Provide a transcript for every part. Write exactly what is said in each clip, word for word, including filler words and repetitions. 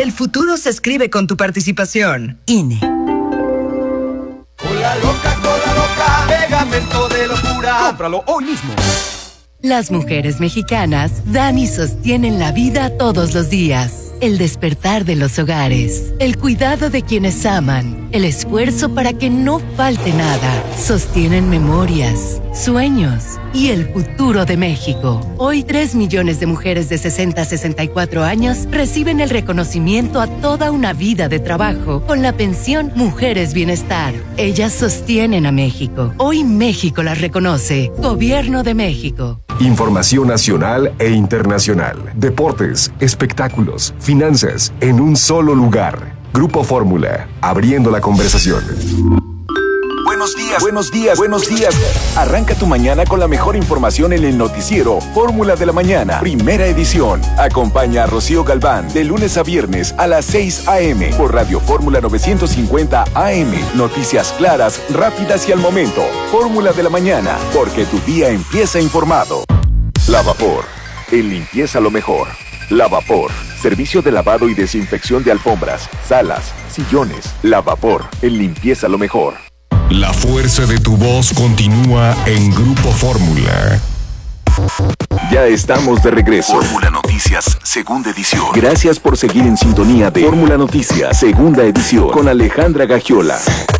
El futuro se escribe con tu participación. I N E. Cola loca, cola loca, pegamento de locura. Cómpralo hoy mismo. Las mujeres mexicanas dan y sostienen la vida todos los días. El despertar de los hogares, el cuidado de quienes aman, el esfuerzo para que no falte nada. Sostienen memorias, sueños y el futuro de México. Hoy tres millones de mujeres de sesenta a sesenta y cuatro años reciben el reconocimiento a toda una vida de trabajo con la pensión Mujeres Bienestar. Ellas sostienen a México. Hoy México las reconoce. Gobierno de México. Información nacional e internacional. Deportes, espectáculos, finanzas, en un solo lugar. Grupo Fórmula, abriendo la conversación. Buenos días, buenos días, buenos días. Arranca tu mañana con la mejor información en el noticiero Fórmula de la Mañana, primera edición. Acompaña a Rocío Galván de lunes a viernes a las seis a.m. por Radio Fórmula novecientos cincuenta A M. Noticias claras, rápidas y al momento. Fórmula de la Mañana, porque tu día empieza informado. Lavapor, en limpieza lo mejor. Lavapor, servicio de lavado y desinfección de alfombras, salas, sillones. Lavapor, en limpieza lo mejor. La fuerza de tu voz continúa en Grupo Fórmula. Ya estamos de regreso. Fórmula Noticias, segunda edición. Gracias por seguir en sintonía de Fórmula Noticias, segunda edición, con Alejandra Gagiola.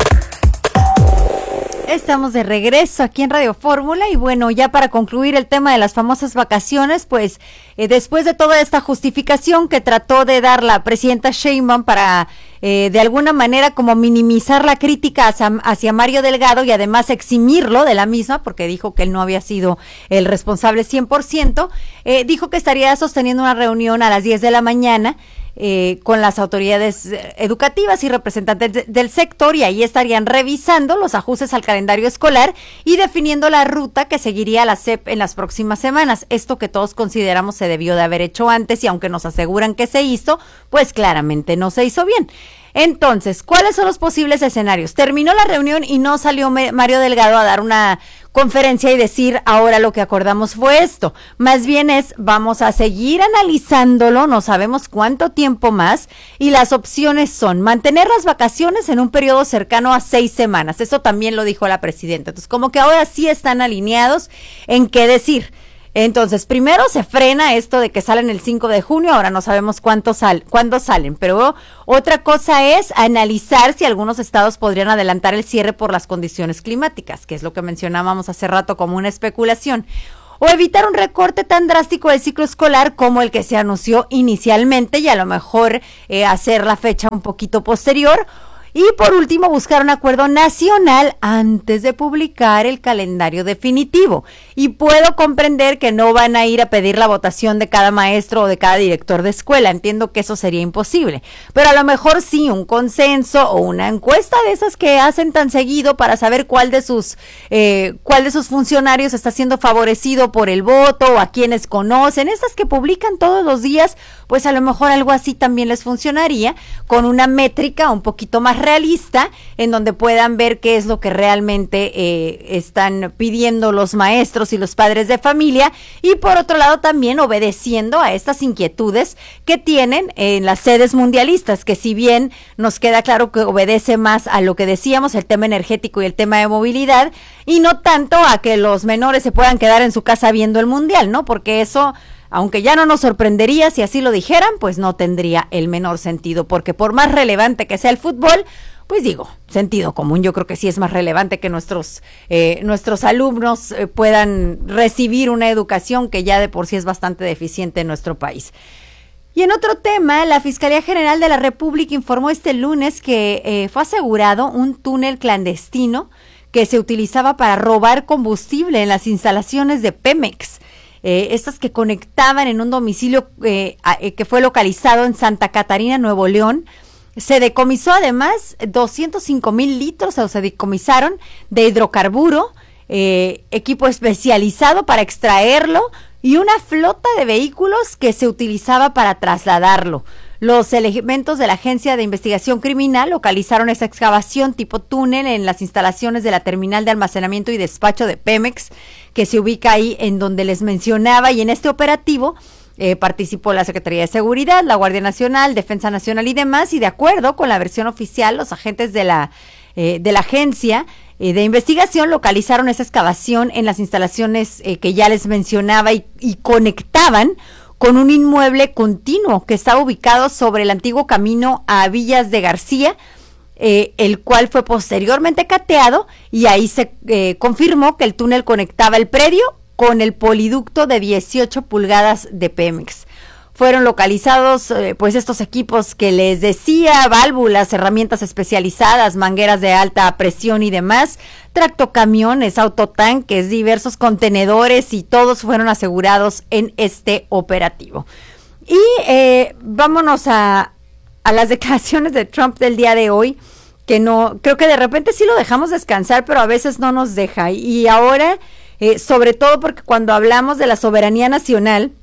Estamos de regreso aquí en Radio Fórmula y bueno, ya para concluir el tema de las famosas vacaciones, pues eh, después de toda esta justificación que trató de dar la presidenta Sheinbaum para eh, de alguna manera como minimizar la crítica hacia, hacia Mario Delgado y además eximirlo de la misma porque dijo que él no había sido el responsable cien por ciento, eh, dijo que estaría sosteniendo una reunión a las diez de la mañana Eh, con las autoridades educativas y representantes de, del sector y ahí estarían revisando los ajustes al calendario escolar y definiendo la ruta que seguiría la S E P en las próximas semanas. Esto que todos consideramos se debió de haber hecho antes y aunque nos aseguran que se hizo, pues claramente no se hizo bien. Entonces, ¿cuáles son los posibles escenarios? Terminó la reunión y no salió Mario Delgado a dar una conferencia y decir, ahora lo que acordamos fue esto. Más bien es, vamos a seguir analizándolo, no sabemos cuánto tiempo más, y las opciones son mantener las vacaciones en un periodo cercano a seis semanas. Eso también lo dijo la presidenta. Entonces, como que ahora sí están alineados en qué decir. Entonces, primero se frena esto de que salen el cinco de junio, ahora no sabemos cuánto sal, cuándo salen, pero otra cosa es analizar si algunos estados podrían adelantar el cierre por las condiciones climáticas, que es lo que mencionábamos hace rato como una especulación, o evitar un recorte tan drástico del ciclo escolar como el que se anunció inicialmente y a lo mejor eh, hacer la fecha un poquito posterior. Y por último, buscar un acuerdo nacional antes de publicar el calendario definitivo. Y puedo comprender que no van a ir a pedir la votación de cada maestro o de cada director de escuela. Entiendo que eso sería imposible. Pero a lo mejor sí, un consenso o una encuesta de esas que hacen tan seguido para saber cuál de sus, eh, cuál de sus funcionarios está siendo favorecido por el voto o a quienes conocen. Esas que publican todos los días, pues a lo mejor algo así también les funcionaría con una métrica un poquito más realista en donde puedan ver qué es lo que realmente eh, están pidiendo los maestros y los padres de familia y por otro lado también obedeciendo a estas inquietudes que tienen en las sedes mundialistas, que si bien nos queda claro que obedece más a lo que decíamos, el tema energético y el tema de movilidad y no tanto a que los menores se puedan quedar en su casa viendo el mundial, ¿no? Porque eso, aunque ya no nos sorprendería si así lo dijeran, pues no tendría el menor sentido, porque por más relevante que sea el fútbol, pues digo, sentido común, yo creo que sí es más relevante que nuestros eh, nuestros alumnos eh, puedan recibir una educación que ya de por sí es bastante deficiente en nuestro país. Y en otro tema, la Fiscalía General de la República informó este lunes que eh, fue asegurado un túnel clandestino que se utilizaba para robar combustible en las instalaciones de Pemex. Eh, estas que conectaban en un domicilio eh, a, eh, que fue localizado en Santa Catarina, Nuevo León. Se decomisó además doscientos cinco mil litros, o se decomisaron de hidrocarburo, eh, equipo especializado para extraerlo y una flota de vehículos que se utilizaba para trasladarlo. Los elementos de la Agencia de Investigación Criminal localizaron esa excavación tipo túnel en las instalaciones de la terminal de almacenamiento y despacho de Pemex, que se ubica ahí en donde les mencionaba, y en este operativo Eh, participó la Secretaría de Seguridad, la Guardia Nacional, Defensa Nacional y demás, y de acuerdo con la versión oficial, los agentes de la, eh, de la agencia eh, de investigación localizaron esa excavación en las instalaciones eh, que ya les mencionaba y, y conectaban con un inmueble continuo que estaba ubicado sobre el antiguo camino a Villas de García, eh, el cual fue posteriormente cateado, y ahí se eh, confirmó que el túnel conectaba el predio con el poliducto de dieciocho pulgadas de Pemex. Fueron localizados eh, pues estos equipos que les decía, válvulas, herramientas especializadas, mangueras de alta presión y demás, tractocamiones, autotanques, diversos contenedores, y todos fueron asegurados en este operativo. Y eh, vámonos a, a las declaraciones de Trump del día de hoy, que no, creo que de repente sí lo dejamos descansar, pero a veces no nos deja. Y ahora, eh, sobre todo porque cuando hablamos de la soberanía nacional,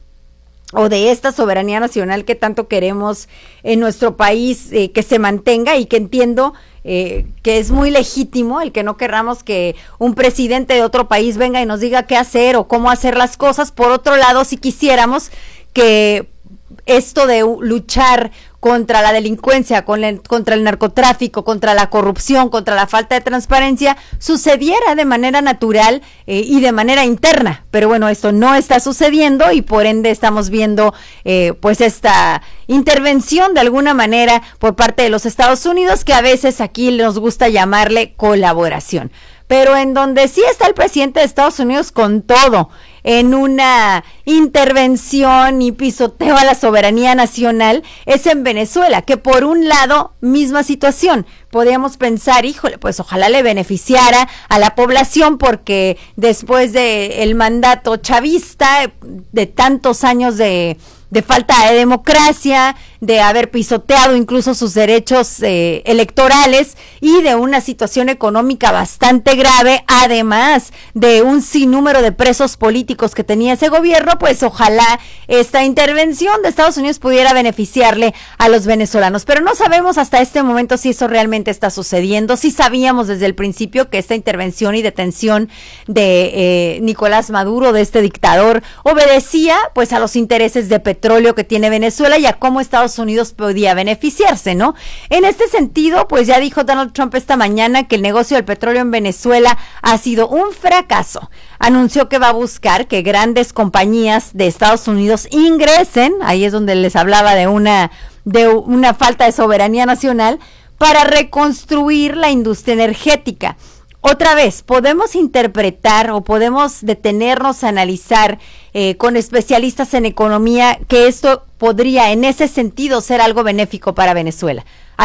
o de esta soberanía nacional que tanto queremos en nuestro país, eh, que se mantenga, y que entiendo eh, que es muy legítimo el que no querramos que un presidente de otro país venga y nos diga qué hacer o cómo hacer las cosas. Por otro lado, si quisiéramos que esto de luchar contra la delincuencia, con la, contra el narcotráfico, contra la corrupción, contra la falta de transparencia, sucediera de manera natural eh, y de manera interna. Pero bueno, esto no está sucediendo, y por ende estamos viendo eh, pues esta intervención de alguna manera por parte de los Estados Unidos, que a veces aquí nos gusta llamarle colaboración. Pero en donde sí está el presidente de Estados Unidos con todo, en una intervención y pisoteo a la soberanía nacional, es en Venezuela, que por un lado, misma situación. Podríamos pensar, híjole, pues ojalá le beneficiara a la población, porque después de el mandato chavista, de tantos años de, de falta de democracia, de haber pisoteado incluso sus derechos eh, electorales, y de una situación económica bastante grave, además de un sinnúmero de presos políticos que tenía ese gobierno, pues ojalá esta intervención de Estados Unidos pudiera beneficiarle a los venezolanos. Pero no sabemos hasta este momento si eso realmente está sucediendo. Sí sabíamos desde el principio que esta intervención y detención de eh, Nicolás Maduro, de este dictador, obedecía pues a los intereses de petróleo que tiene Venezuela y a cómo Estados Unidos podía beneficiarse, ¿no? En este sentido, pues ya dijo Donald Trump esta mañana que el negocio del petróleo en Venezuela ha sido un fracaso. Anunció que va a buscar que grandes compañías de Estados Unidos ingresen, ahí es donde les hablaba de una, de una falta de soberanía nacional, para reconstruir la industria energética. Otra vez, podemos interpretar o podemos detenernos a analizar eh, con especialistas en economía que esto podría en ese sentido ser algo benéfico para Venezuela.